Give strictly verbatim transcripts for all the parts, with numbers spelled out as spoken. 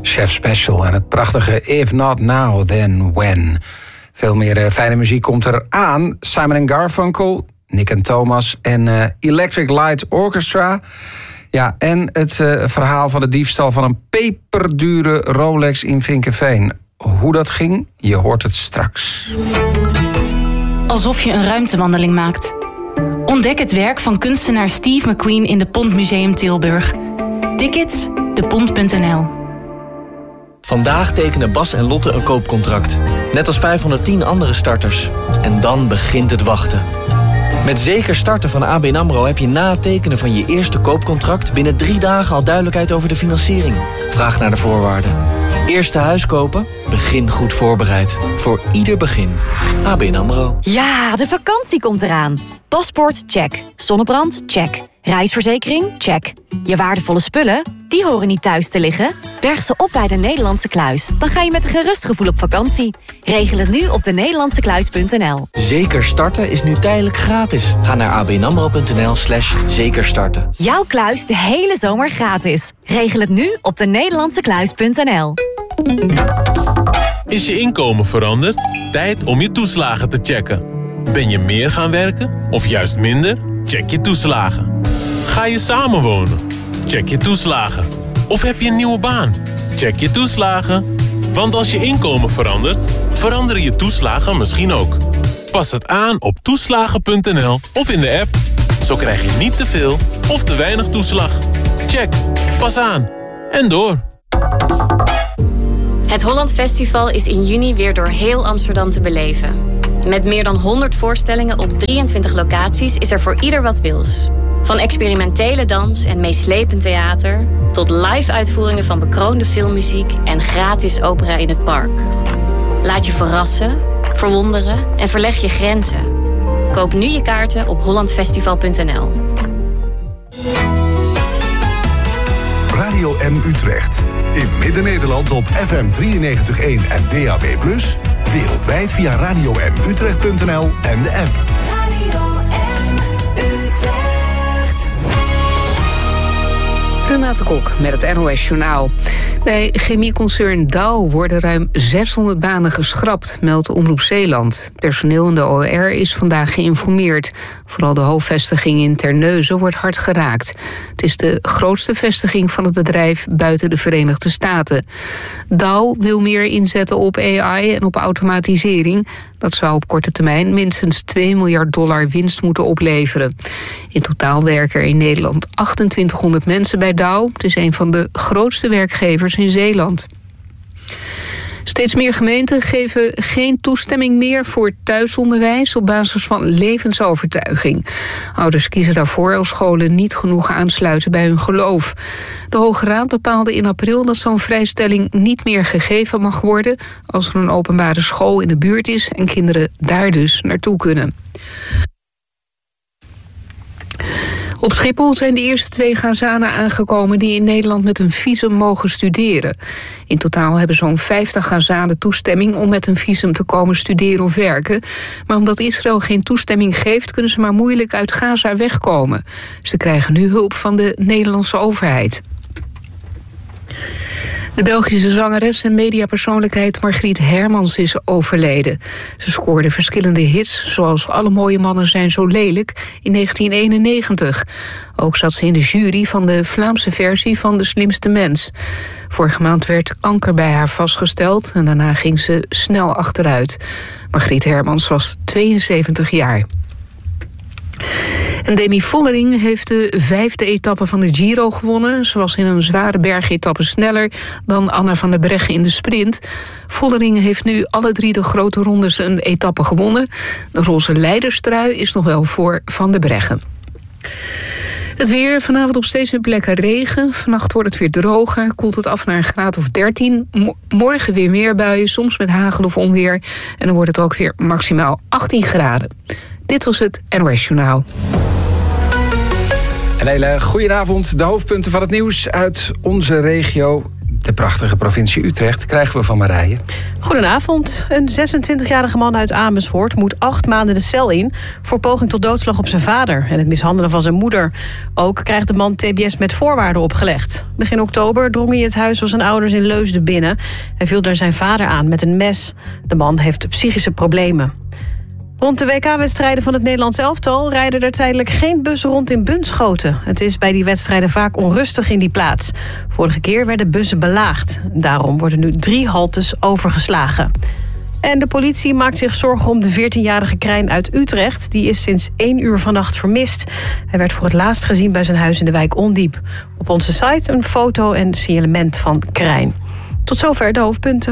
Chef Special en het prachtige If Not Now, Then When. Veel meer uh, fijne muziek komt er aan. Simon en Garfunkel, Nick en Thomas en uh, Electric Light Orchestra. Ja, en het uh, verhaal van de diefstal van een peperdure Rolex in Vinkeveen. Hoe dat ging, je hoort het straks. Alsof je een ruimtewandeling maakt. Ontdek het werk van kunstenaar Steve McQueen in de Pont Museum Tilburg. Tickets, de pont punt n l. Vandaag tekenen Bas en Lotte een koopcontract. Net als vijfhonderdtien andere starters. En dan begint het wachten. Met Zeker Starten van A B N AMRO heb je na het tekenen van je eerste koopcontract binnen drie dagen al duidelijkheid over de financiering. Vraag naar de voorwaarden. Eerste huis kopen? Begin goed voorbereid. Voor ieder begin. A B N AMRO. Ja, de vakantie komt eraan. Paspoort? Check. Zonnebrand? Check. Reisverzekering? Check. Je waardevolle spullen? Die horen niet thuis te liggen. Berg ze op bij de Nederlandse Kluis. Dan ga je met een gerust gevoel op vakantie. Regel het nu op de nederlandse kluis punt n l. Zeker Starten is nu tijdelijk gratis. Ga naar abnamro.nl slash zeker starten. Jouw kluis de hele zomer gratis. Regel het nu op de nederlandse kluis punt n l. Is je inkomen veranderd? Tijd om je toeslagen te checken. Ben je meer gaan werken of juist minder? Check je toeslagen. Ga je samenwonen? Check je toeslagen. Of heb je een nieuwe baan? Check je toeslagen. Want als je inkomen verandert, veranderen je toeslagen misschien ook. Pas het aan op toeslagen punt n l of in de app. Zo krijg je niet te veel of te weinig toeslag. Check. Pas aan. En door. Het Holland Festival is in juni weer door heel Amsterdam te beleven. Met meer dan honderd voorstellingen op drieëntwintig locaties is er voor ieder wat wils. Van experimentele dans en meeslepend theater tot live-uitvoeringen van bekroonde filmmuziek en gratis opera in het park. Laat je verrassen, verwonderen en verleg je grenzen. Koop nu je kaarten op holland festival punt n l. Radio M Utrecht. In Midden-Nederland op F M drieënnegentig komma één en D A B plus. Wereldwijd via radio m utrecht punt n l en de app. Radio M Utrecht. Renate Kok met het N O S Journaal. Bij chemieconcern Dow worden ruim zeshonderd banen geschrapt, meldt Omroep Zeeland. Personeel in de O R is vandaag geïnformeerd. Vooral de hoofdvestiging in Terneuzen wordt hard geraakt. Het is de grootste vestiging van het bedrijf buiten de Verenigde Staten. Dow wil meer inzetten op A I en op automatisering. Dat zou op korte termijn minstens twee miljard dollar winst moeten opleveren. In totaal werken er in Nederland achtentwintighonderd mensen bij Dow. Het is een van de grootste werkgevers in Zeeland. Steeds meer gemeenten geven geen toestemming meer voor thuisonderwijs op basis van levensovertuiging. Ouders kiezen daarvoor als scholen niet genoeg aansluiten bij hun geloof. De Hoge Raad bepaalde in april dat zo'n vrijstelling niet meer gegeven mag worden als er een openbare school in de buurt is en kinderen daar dus naartoe kunnen. Op Schiphol zijn de eerste twee Gazanen aangekomen die in Nederland met een visum mogen studeren. In totaal hebben zo'n vijftig Gazanen toestemming om met een visum te komen studeren of werken. Maar omdat Israël geen toestemming geeft, kunnen ze maar moeilijk uit Gaza wegkomen. Ze krijgen nu hulp van de Nederlandse overheid. De Belgische zangeres en mediapersoonlijkheid Margriet Hermans is overleden. Ze scoorde verschillende hits, zoals Alle mooie mannen zijn zo lelijk in negentien eenennegentig. Ook zat ze in de jury van de Vlaamse versie van De Slimste Mens. Vorige maand werd kanker bij haar vastgesteld en daarna ging ze snel achteruit. Margriet Hermans was tweeënzeventig jaar. En Demi Vollering heeft de vijfde etappe van de Giro gewonnen. Ze was in een zware bergetappe sneller dan Anna van der Breggen in de sprint. Vollering heeft nu alle drie de grote rondes een etappe gewonnen. De roze leiderstrui is nog wel voor Van der Breggen. Het weer, vanavond op steeds meer plekken regen. Vannacht wordt het weer droger, koelt het af naar een graad of dertien. Mo- morgen weer meer buien, soms met hagel of onweer. En dan wordt het ook weer maximaal achttien graden. Dit was het N O S Journaal. Een hele goedenavond. De hoofdpunten van het nieuws uit onze regio. de prachtige provincie Utrecht krijgen we van Marije. Goedenavond. Een zesentwintigjarige man uit Amersfoort moet acht maanden de cel in voor poging tot doodslag op zijn vader en het mishandelen van zijn moeder. Ook krijgt de man T B S met voorwaarden opgelegd. Begin oktober drong hij het huis van zijn ouders in Leusden binnen. Hij viel daar zijn vader aan met een mes. De man heeft psychische problemen. Rond de W K-wedstrijden van het Nederlands elftal rijden er tijdelijk geen bussen rond in Bunschoten. Het is bij die wedstrijden vaak onrustig in die plaats. Vorige keer werden bussen belaagd. Daarom worden nu drie haltes overgeslagen. En de politie maakt zich zorgen om de veertienjarige Krijn uit Utrecht. Die is sinds één uur vannacht vermist. Hij werd voor het laatst gezien bij zijn huis in de wijk Ondiep. Op onze site een foto en signalement van Krijn. Tot zover de hoofdpunten.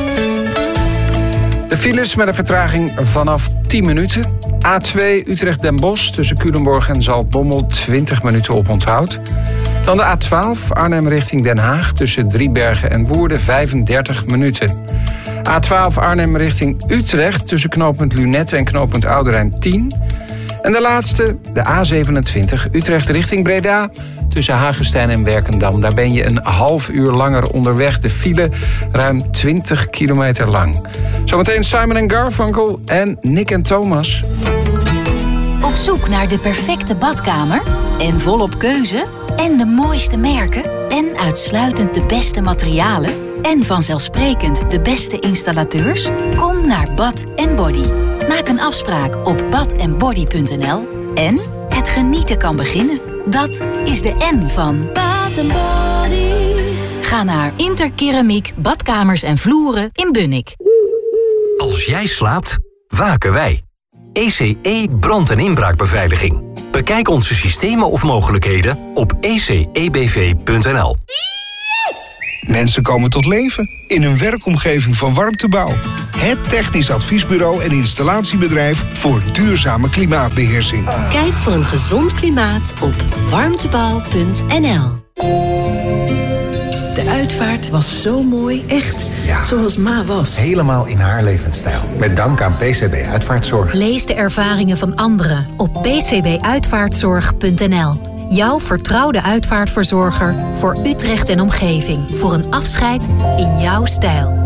De files met een vertraging vanaf tien minuten. A twee Utrecht-Den Bosch tussen Culemborg en Zaltbommel twintig minuten oponthoud. Dan de A twaalf Arnhem richting Den Haag tussen Driebergen en Woerden vijfendertig minuten. A twaalf Arnhem richting Utrecht tussen knooppunt Lunette en knooppunt Ouderijn tien. En de laatste, de A zevenentwintig Utrecht richting Breda tussen Hagestein en Werkendam. Daar ben je een half uur langer onderweg. De file ruim twintig kilometer lang. Zometeen Simon en Garfunkel en Nick en Thomas. Op zoek naar de perfecte badkamer en volop keuze en de mooiste merken en uitsluitend de beste materialen en vanzelfsprekend de beste installateurs? Kom naar Bath and Body. Maak een afspraak op bath and body punt n l en het genieten kan beginnen. Dat is de N van Bath and Body. Ga naar Interkeramiek, badkamers en vloeren in Bunnik. Als jij slaapt, waken wij. E C E brand- en inbraakbeveiliging. Bekijk onze systemen of mogelijkheden op e c e b v punt n l. Mensen komen tot leven in een werkomgeving van Warmtebouw. Het technisch adviesbureau en installatiebedrijf voor duurzame klimaatbeheersing. Kijk voor een gezond klimaat op warmtebouw punt n l. De uitvaart was zo mooi, echt ja, zoals Ma was. Helemaal in haar levensstijl. Met dank aan P C B Uitvaartzorg. Lees de ervaringen van anderen op p c b uitvaartzorg punt n l. Jouw vertrouwde uitvaartverzorger voor Utrecht en omgeving. Voor een afscheid in jouw stijl.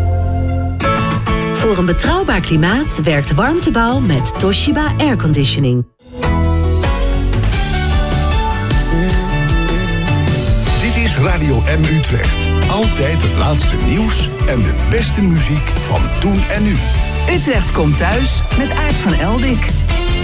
Voor een betrouwbaar klimaat werkt Warmtebouw met Toshiba Airconditioning. Dit is Radio M Utrecht. Altijd het laatste nieuws en de beste muziek van toen en nu. Utrecht komt thuis met Aart van Eldik.